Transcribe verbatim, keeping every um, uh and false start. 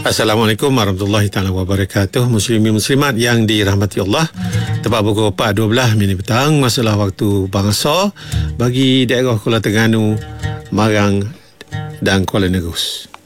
Assalamualaikum warahmatullahi taala wabarakatuh. Muslimin muslimat yang dirahmati Allah. Tepat pukul empat dua belas minit petang, masalah waktu bangsa bagi daerah Kuala Terengganu, Marang dan Kuala Negus.